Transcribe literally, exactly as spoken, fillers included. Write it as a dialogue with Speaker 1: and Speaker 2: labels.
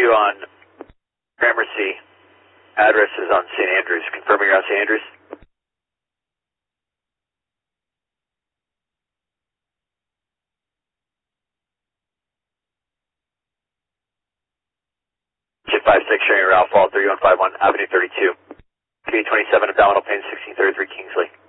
Speaker 1: you on Gramercy. Address is on Saint Andrews. Confirming you're on Saint Andrews. Jet five six, sharing your Alpha, three one five one, Avenue thirty-two. K twenty-seven, abdominal pain, sixteen thirty-three, Kingsley.